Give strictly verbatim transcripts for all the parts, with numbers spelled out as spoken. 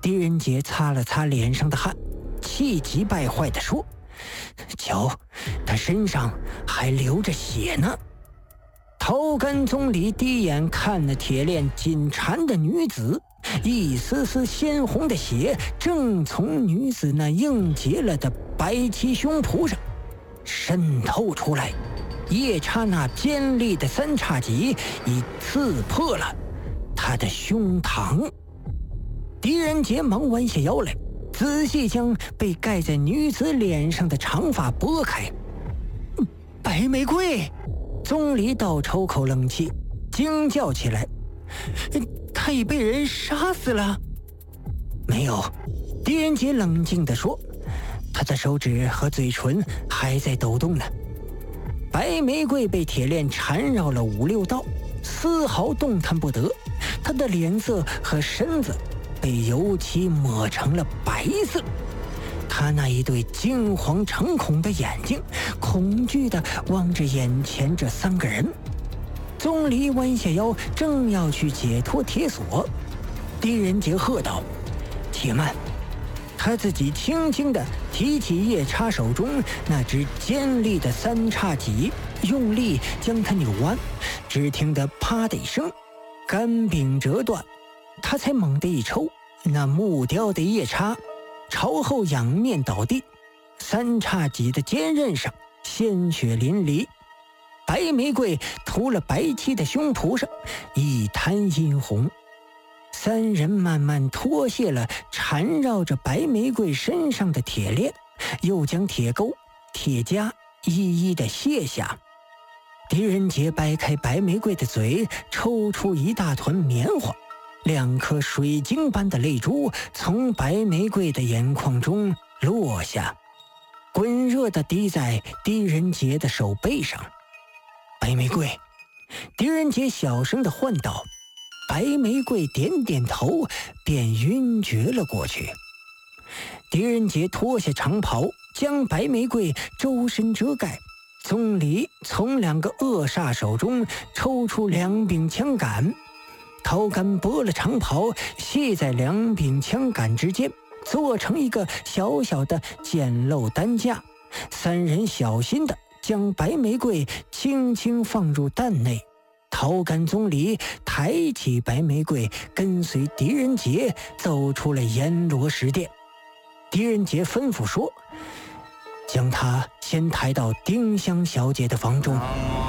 狄仁杰擦了擦脸上的汗，气急败坏地说：“瞧，他身上还流着血呢。”头干总理低眼看了铁链紧缠的女子，一丝丝鲜红的血正从女子那硬结了的白旗胸脯上渗透出来，夜叉那尖利的三叉戟已刺破了他的胸膛。狄仁杰忙弯下腰来，仔细将被盖在女子脸上的长发拨开。白玫瑰！总理倒抽口冷气，惊叫起来：“他已被人杀死了？”没有，狄仁杰冷静地说，他的手指和嘴唇还在抖动呢。白玫瑰被铁链缠绕了五六道，丝毫动弹不得，他的脸色和身子被油漆抹成了白色。他那一对惊惶诚恐的眼睛恐惧地望着眼前这三个人。总理弯下腰，正要去解脱铁锁，狄仁杰喝道：“且慢！”他自己轻轻地提起夜叉手中那只尖利的三叉戟，用力将它扭弯，只听得啪的一声，杆柄折断。他才猛地一抽，那木雕的夜叉朝后仰面倒地，三叉戟的尖刃上鲜血淋漓，白玫瑰涂了白漆的胸脯上一滩殷红。三人慢慢脱卸了缠绕着白玫瑰身上的铁链，又将铁钩、铁夹一一的卸下。狄仁杰掰开白玫瑰的嘴，抽出一大团棉花，两颗水晶般的泪珠从白玫瑰的眼眶中落下，滚热地滴在狄仁杰的手背上。白玫瑰，狄仁杰小声地唤道。白玫瑰点点头，便晕厥了过去。狄仁杰脱下长袍，将白玫瑰周身遮盖。总理从两个恶煞手中抽出两柄枪杆，陶干拨了长袍系在两柄枪杆之间，做成一个小小的简陋担架。三人小心地将白玫瑰轻轻放入担内。陶干总理抬起白玫瑰，跟随狄仁杰走出了阎罗石殿。狄仁杰吩咐说：“将他先抬到丁香小姐的房中。”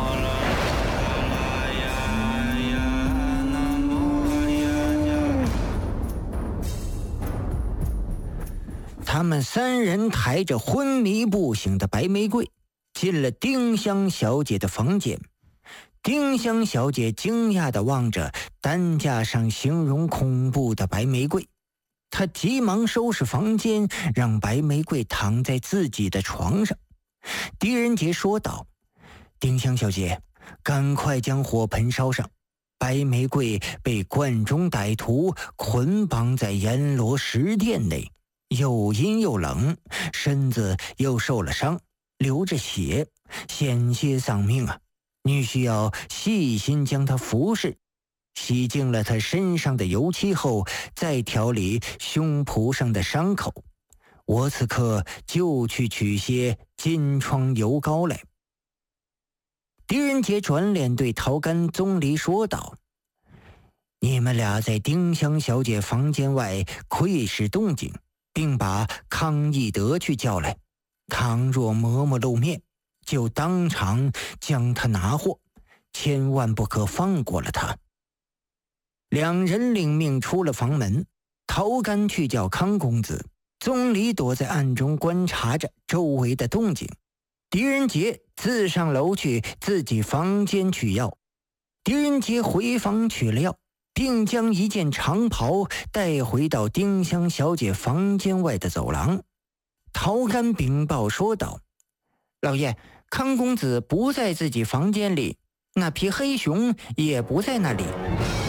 他们三人抬着昏迷不醒的白玫瑰进了丁香小姐的房间。丁香小姐惊讶地望着担架上形容恐怖的白玫瑰，她急忙收拾房间，让白玫瑰躺在自己的床上。狄仁杰说道：“丁香小姐，赶快将火盆烧上。白玫瑰被关中歹徒捆绑在阎罗石殿内，又阴又冷，身子又受了伤，流着血，险些丧命啊！你需要细心将它服侍，洗净了他身上的油漆后，再调理胸脯上的伤口。我此刻就去取些金疮油膏来。”狄仁杰转脸对陶干宗离说道：“你们俩在丁香小姐房间外窥视动静，并把康义德去叫来，倘若嬷嬷露面，就当场将他拿获，千万不可放过了他。”两人领命出了房门，陶干去叫康公子，宗理躲在暗中观察着周围的动静。狄仁杰自上楼去自己房间取药。狄仁杰回房取了药，并将一件长袍带回到丁香小姐房间外的走廊。陶干禀报说道：“老爷，康公子不在自己房间里，那匹黑熊也不在那里。”